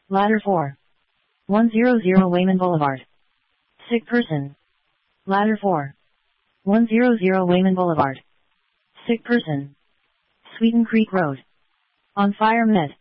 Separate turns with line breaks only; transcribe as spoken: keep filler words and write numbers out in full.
Ladder four. one hundred Wayman Boulevard. Sick person. Ladder four. one hundred Wayman Boulevard. Sick person. Sweeten Creek Road. On fire med.